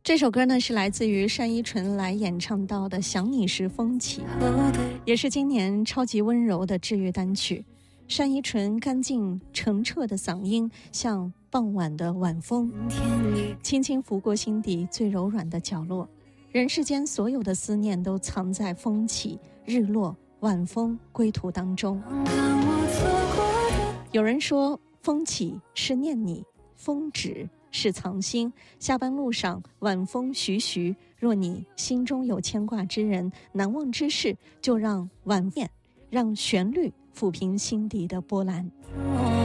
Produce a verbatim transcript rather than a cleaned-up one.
这首歌呢是来自于单依纯来演唱到的《想你时风起》，也是今年超级温柔的治愈单曲。单依纯干净澄澈的嗓音像傍晚的晚风，轻轻拂过心底最柔软的角落。人世间所有的思念都藏在风起、日落、晚风、归途当中。有人说，风起是念你，风止是藏心。下班路上晚风徐徐，若你心中有牵挂之人、难忘之事，就让晚念，让旋律抚平心底的波澜。